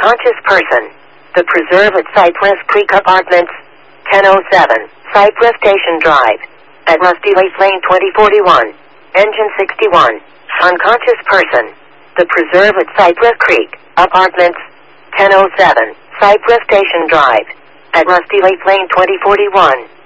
Unconscious person. The Preserve at Cypress Creek Apartments, 1007, Cypress Station Drive. At Rusty Lake Lane 2041. Engine 61. Unconscious person. The Preserve at Cypress Creek Apartments, 1007, Cypress Station Drive. At Rusty Lake Lane 2041.